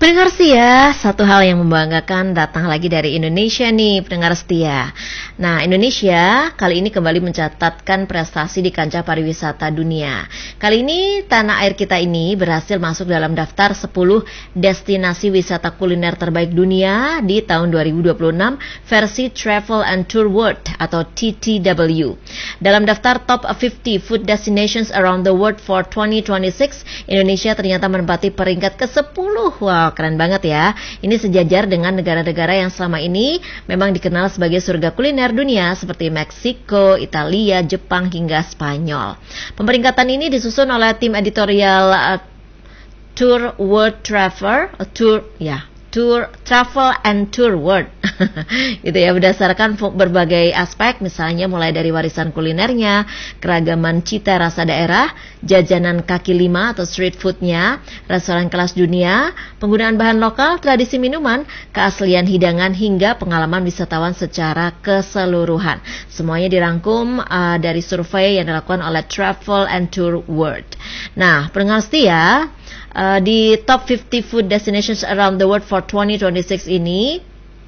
Pendengar setia, satu hal yang membanggakan datang lagi dari Indonesia nih, pendengar setia. Nah, Indonesia kali ini kembali mencatatkan prestasi di kancah pariwisata dunia. Kali ini tanah air kita ini berhasil masuk dalam daftar 10 destinasi wisata kuliner terbaik dunia di tahun 2026 versi Travel and Tour World atau TTW. Dalam daftar Top 50 Food Destinations Around the World for 2026, Indonesia ternyata menempati peringkat ke-10. Wow, keren banget ya. Ini sejajar dengan negara-negara yang selama ini memang dikenal sebagai surga kuliner dunia seperti Meksiko, Italia, Jepang hingga Spanyol. Pemeringkatan ini disusun oleh tim editorial Tour World Tour Travel and Tour World gitu ya, berdasarkan berbagai aspek, misalnya mulai dari warisan kulinernya, keragaman cita rasa daerah, jajanan kaki lima atau street foodnya, restoran kelas dunia, penggunaan bahan lokal, tradisi minuman, keaslian hidangan hingga pengalaman wisatawan secara keseluruhan. Semuanya dirangkum dari survei yang dilakukan oleh Travel and Tour World. Nah, pendengar setia, di Top 50 Food Destinations Around the World for 2026 ini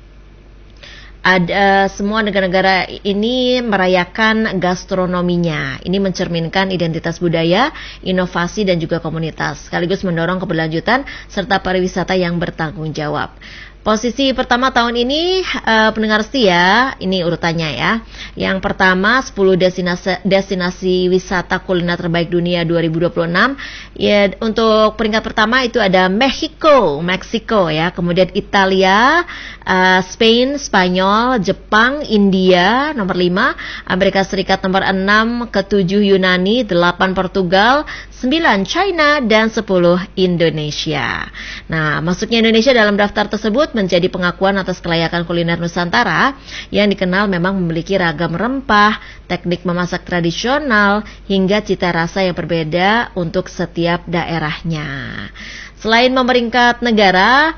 ada semua negara-negara ini merayakan gastronominya. Ini mencerminkan identitas budaya, inovasi dan juga komunitas, sekaligus mendorong keberlanjutan serta pariwisata yang bertanggung jawab. Posisi pertama tahun ini, pendengar setia, ini urutannya ya. Yang pertama 10 destinasi wisata kuliner terbaik dunia 2026. Ya, untuk peringkat pertama itu ada Meksiko ya. Kemudian Italia, Spain, Spanyol, Jepang, India nomor 5, Amerika Serikat nomor 6, ke-7 Yunani, 8 Portugal, 9 China dan 10 Indonesia. Nah, masuknya Indonesia dalam daftar tersebut menjadi pengakuan atas kelayakan kuliner Nusantara yang dikenal memang memiliki ragam rempah, teknik memasak tradisional, hingga cita rasa yang berbeda untuk setiap daerahnya. Selain memeringkat negara,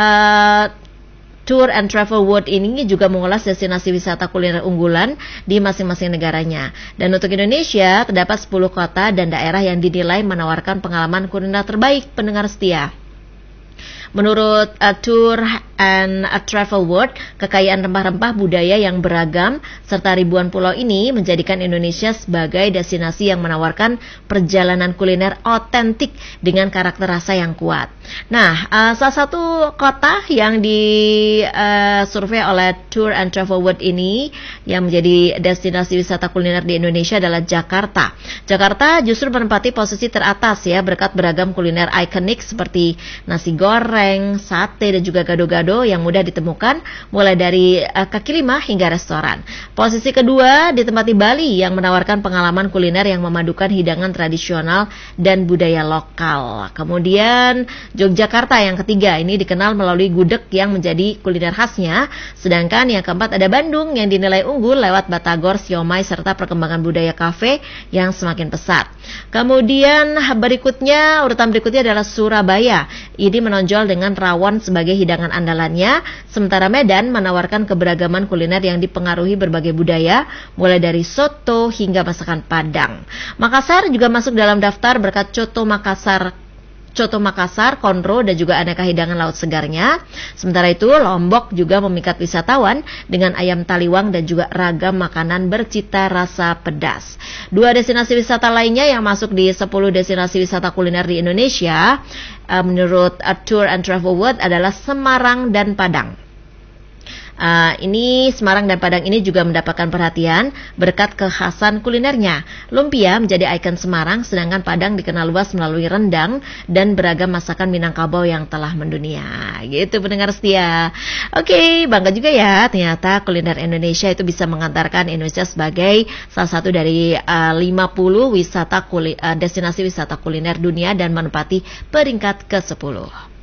Tour and Travel World ini juga mengulas destinasi wisata kuliner unggulan di masing-masing negaranya. Dan untuk Indonesia, terdapat 10 kota dan daerah yang dinilai menawarkan pengalaman kuliner terbaik, pendengar setia. Menurut Tour and Travel World, kekayaan rempah-rempah budaya yang beragam serta ribuan pulau ini menjadikan Indonesia sebagai destinasi yang menawarkan perjalanan kuliner otentik dengan karakter rasa yang kuat. Nah, salah satu kota yang disurvei oleh Tour and Travel World ini yang menjadi destinasi wisata kuliner di Indonesia adalah Jakarta. Jakarta justru menempati posisi teratas ya, berkat beragam kuliner ikonik seperti nasi goreng, sate dan juga gado-gado yang mudah ditemukan mulai dari kaki lima hingga restoran. Posisi kedua ditempati Bali yang menawarkan pengalaman kuliner yang memadukan hidangan tradisional dan budaya lokal. Kemudian Yogyakarta yang ketiga, ini dikenal melalui gudeg yang menjadi kuliner khasnya. Sedangkan yang keempat ada Bandung yang dinilai unggul lewat batagor, siomay serta perkembangan budaya kafe yang semakin pesat. Kemudian urutan berikutnya adalah Surabaya. Ini menonjol dengan rawon sebagai hidangan andalannya, sementara Medan menawarkan keberagaman kuliner yang dipengaruhi berbagai budaya, mulai dari soto hingga masakan Padang. Makassar juga masuk dalam daftar berkat coto Makassar, konro dan juga aneka hidangan laut segarnya. Sementara itu, Lombok juga memikat wisatawan dengan ayam taliwang dan juga ragam makanan bercita rasa pedas. 2 destinasi wisata lainnya yang masuk di 10 destinasi wisata kuliner di Indonesia menurut Tour and Travel World adalah Semarang dan Padang. Ini Semarang dan Padang ini juga mendapatkan perhatian berkat kekhasan kulinernya. Lumpia menjadi ikon Semarang, sedangkan Padang dikenal luas melalui rendang dan beragam masakan Minangkabau yang telah mendunia. Gitu pendengar setia. Oke, bangga juga ya ternyata kuliner Indonesia itu bisa mengantarkan Indonesia sebagai salah satu dari 50 destinasi wisata kuliner dunia dan menempati peringkat ke-10.